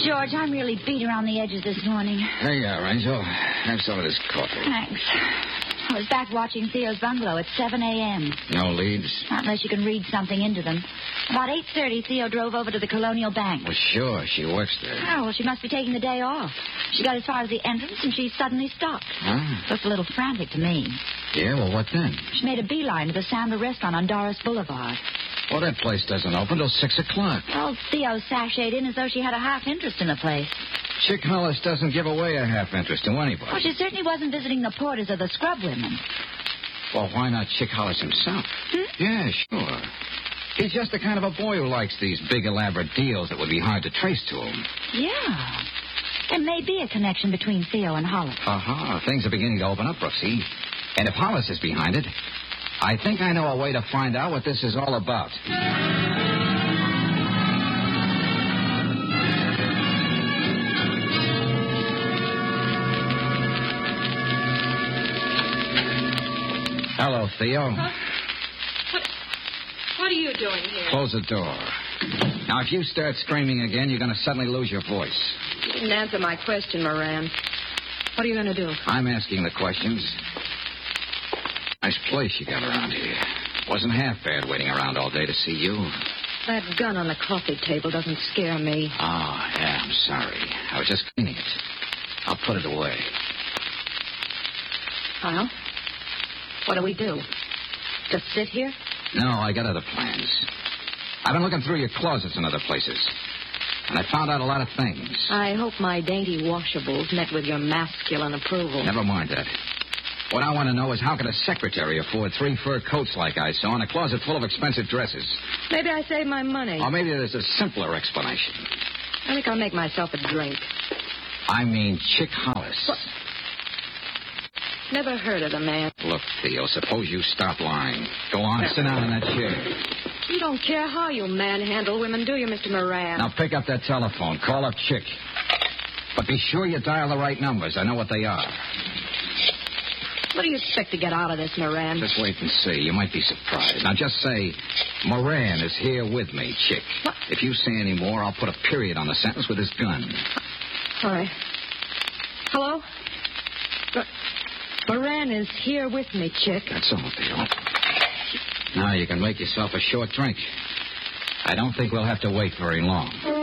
George, I'm really beat around the edges this morning. There you are, Angel. Have some of this coffee. Thanks. I was back watching Theo's bungalow at 7 a.m. No leads? Not unless you can read something into them. About 8:30, Theo drove over to the Colonial Bank. Well, sure. She works there. Oh, well, she must be taking the day off. She got as far as the entrance, and she suddenly stopped. Huh? Looked a little frantic to me. Yeah, well, what then? She made a beeline to the Sandra restaurant on Doris Boulevard. Well, that place doesn't open till 6 o'clock. Well, Theo sashayed in as though she had a half interest in the place. Chick Hollis doesn't give away a half interest to anybody. Well, she certainly wasn't visiting the porters or the scrub women. Well, why not Chick Hollis himself? Yeah, sure. He's just the kind of a boy who likes these big, elaborate deals that would be hard to trace to him. Yeah. There may be a connection between Theo and Hollis. Things are beginning to open up, Brooksy. And if Hollis is behind it, I think I know a way to find out what this is all about. Hello, Theo. What are you doing here? Close the door. Now, if you start screaming again, you're going to suddenly lose your voice. You didn't answer my question, Moran. What are you going to do? I'm asking the questions. Nice place you got around here. Wasn't half bad waiting around all day to see you. That gun on the coffee table doesn't scare me. Oh, yeah, I'm sorry. I was just cleaning it. I'll put it away. Well, what do we do? Just sit here? No, I got other plans. I've been looking through your closets and other places. And I found out a lot of things. I hope my dainty washables met with your masculine approval. Never mind that. What I want to know is how could a secretary afford 3 fur coats like I saw and a closet full of expensive dresses? Maybe I saved my money. Or maybe there's a simpler explanation. I think I'll make myself a drink. I mean Chick Hollis. What? Never heard of the man. Look, Theo, suppose you stop lying. Go on, sit down in that chair. You don't care how you manhandle women, do you, Mr. Moran? Now pick up that telephone. Call up Chick. But be sure you dial the right numbers. I know what they are. What do you expect to get out of this, Moran? Just wait and see. You might be surprised. Now just say, Moran is here with me, Chick. What? If you say any more, I'll put a period on the sentence with his gun. All right. Hello? Moran is here with me, Chick. That's all, Theo. Now you can make yourself a short drink. I don't think we'll have to wait very long.